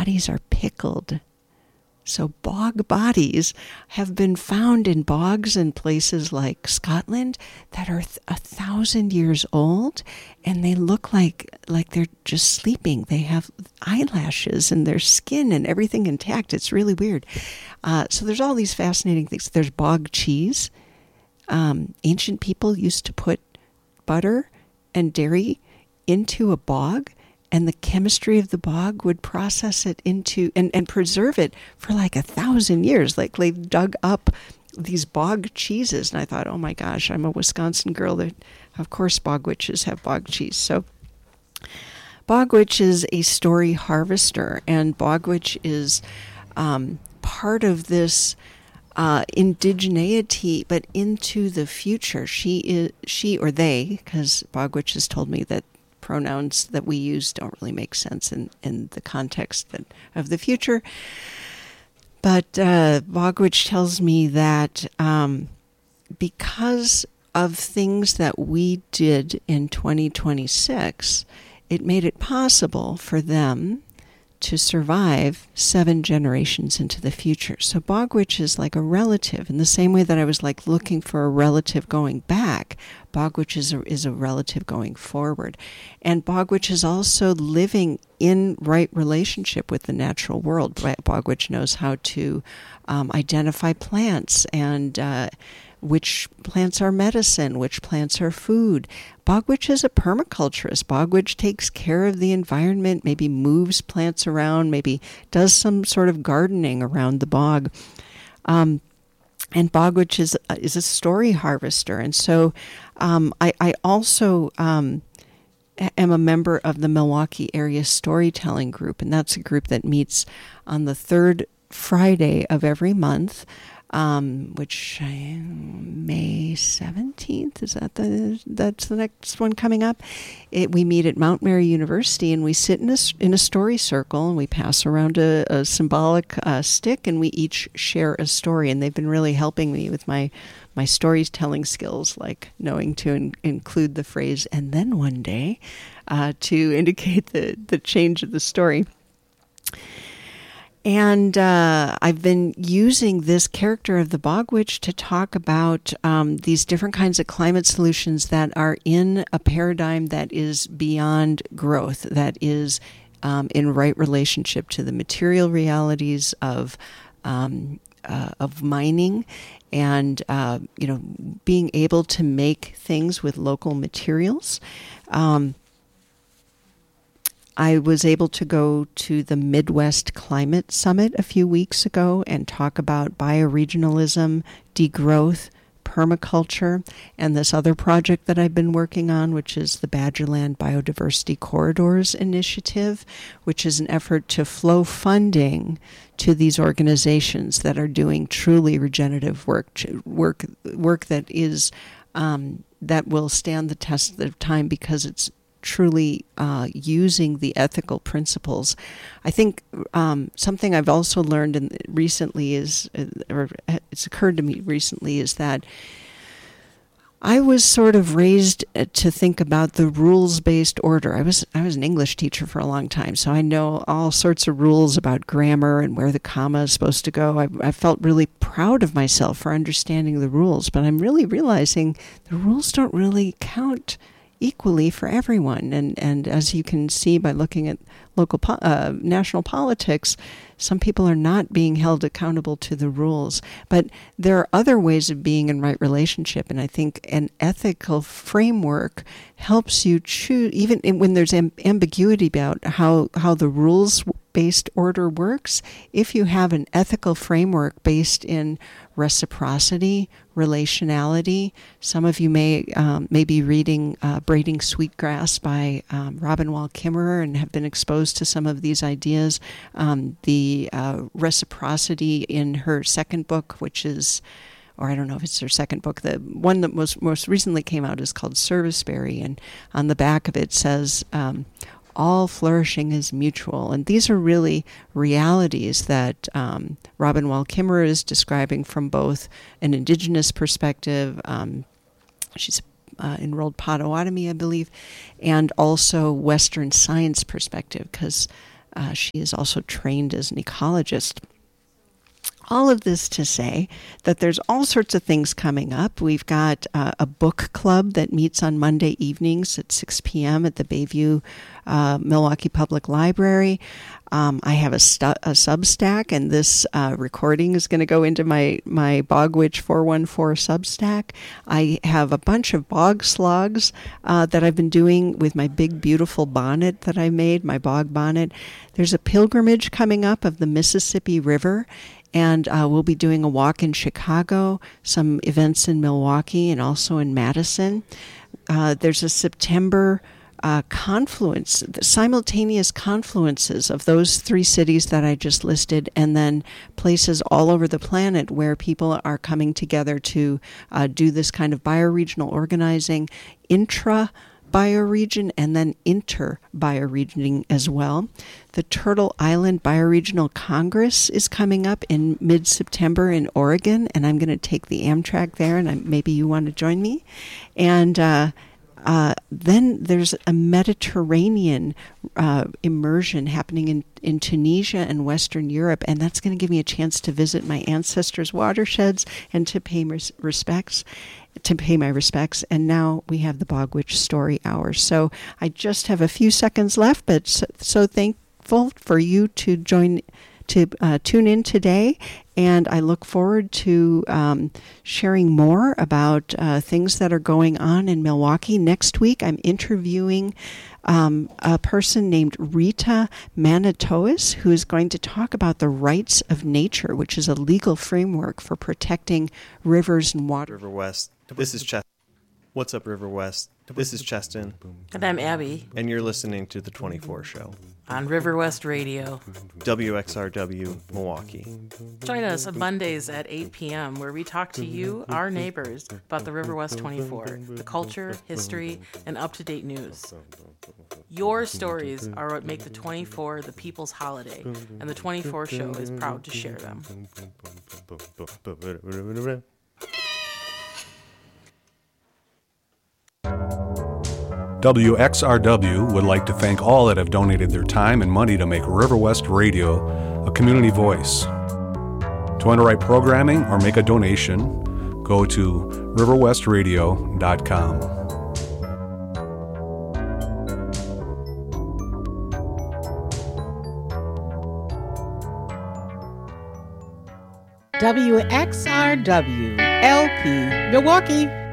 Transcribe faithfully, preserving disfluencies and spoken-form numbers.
bodies are pickled. So bog bodies have been found in bogs in places like Scotland that are th- a thousand years old, and they look like like they're just sleeping. They have eyelashes and their skin and everything intact. It's really weird. Uh, so there's all these fascinating things. There's bog cheese. Um, ancient people used to put butter and dairy into a bog, and the chemistry of the bog would process it into and, and preserve it for like a thousand years. Like they dug up these bog cheeses. And I thought, oh my gosh, I'm a Wisconsin girl. That, of course, bog witches have bog cheese. So bog witch is a story harvester, and bog witch is um, part of this uh, indigeneity, but into the future. She is she or they, because bog witches told me that pronouns that we use don't really make sense in, in the context that, of the future. But uh, bog witch tells me that um, because of things that we did in twenty twenty-six, it made it possible for them to survive seven generations into the future. So bog witch is like a relative, in the same way that I was like looking for a relative going back. Bog witch is a, is a relative going forward. And bog witch is also living in right relationship with the natural world. Bog witch knows how to um, identify plants and uh, which plants are medicine, which plants are food. Bog witch is a permaculturist. Bog witch takes care of the environment, maybe moves plants around, maybe does some sort of gardening around the bog. Um, and bog witch is, is a story harvester. And so um, I, I also um, am a member of the Milwaukee Area Storytelling Group, and that's a group that meets on the third Friday of every month. Um, which uh, May seventeenth, is that the, that's the next one coming up? It, we meet at Mount Mary University, and we sit in a, in a story circle, and we pass around a, a symbolic uh, stick, and we each share a story. And they've been really helping me with my, my storytelling skills, like knowing to in, include the phrase, and then one day, uh, to indicate the, the change of the story. And uh, I've been using this character of the bog witch to talk about um, these different kinds of climate solutions that are in a paradigm that is beyond growth, that is um, in right relationship to the material realities of um, uh, of mining, and uh, you know, being able to make things with local materials. Um, I was able to go to the Midwest Climate Summit a few weeks ago and talk about bioregionalism, degrowth, permaculture, and this other project that I've been working on, which is the Badgerland Biodiversity Corridors Initiative, which is an effort to flow funding to these organizations that are doing truly regenerative work, work, work that is um, that will stand the test of time because it's truly uh, using the ethical principles. I think um, something I've also learned in, recently is, or it's occurred to me recently, is that I was sort of raised to think about the rules-based order. I was I was an English teacher for a long time, so I know all sorts of rules about grammar and where the comma is supposed to go. I, I felt really proud of myself for understanding the rules, but I'm really realizing the rules don't really count equally for everyone. And, and as you can see by looking at local po- uh, national politics, some people are not being held accountable to the rules. But there are other ways of being in right relationship, and I think an ethical framework helps you choose, even when there's amb- ambiguity about how, how the rules-based order works. If you have an ethical framework based in reciprocity, relationality. Some of you may um, may be reading uh, Braiding Sweetgrass by um, Robin Wall Kimmerer and have been exposed to some of these ideas. Um, the uh, reciprocity in her second book, which is, or I don't know if it's her second book, the one that most, most recently came out is called Serviceberry, and on the back of it says, um, all flourishing is mutual. And these are really realities that um, Robin Wall Kimmerer is describing from both an indigenous perspective, um, she's uh, enrolled Potawatomi, I believe, and also Western science perspective, because Uh, she is also trained as an ecologist. All of this to say that there's all sorts of things coming up. We've got uh, a book club that meets on Monday evenings at six p.m. at the Bayview uh, Milwaukee Public Library. Um, I have a, stu- a Substack, and this uh, recording is going to go into my, my Bog Witch four one four Substack. I have a bunch of bog slogs uh, that I've been doing with my big, beautiful bonnet that I made, my bog bonnet. There's a pilgrimage coming up of the Mississippi River, and uh, we'll be doing a walk in Chicago, some events in Milwaukee, and also in Madison. Uh, there's a September uh, confluence, the simultaneous confluences of those three cities that I just listed, and then places all over the planet where people are coming together to uh, do this kind of bioregional organizing, intra bioregion and then inter-bioregioning as well. The Turtle Island Bioregional Congress is coming up in mid-September in Oregon, and I'm going to take the Amtrak there, and I, maybe you want to join me. And uh, uh, then there's a Mediterranean uh, immersion happening in, in Tunisia and Western Europe, and that's going to give me a chance to visit my ancestors' watersheds and to pay res- respects. to pay my respects. And now we have the Bog Witch Story Hour. So I just have a few seconds left, but so, so thankful for you to join, to uh, tune in today. And I look forward to um, sharing more about uh, things that are going on in Milwaukee. Next week, I'm interviewing um, a person named Rita Manitois, who is going to talk about the rights of nature, which is a legal framework for protecting rivers and water. River West. This is Cheston. What's up, River West? This is Cheston. And I'm Abby. And you're listening to The twenty-four Show. On River West Radio. W X R W, Milwaukee. Join us on Mondays at eight p.m. where we talk to you, our neighbors, about the River West twenty-four, the culture, history, and up-to-date news. Your stories are what make the twenty-four the people's holiday, and the twenty-four Show is proud to share them. W X R W would like to thank all that have donated their time and money to make River West Radio a community voice. To underwrite programming or make a donation, go to river west radio dot com. W X R W L P Milwaukee.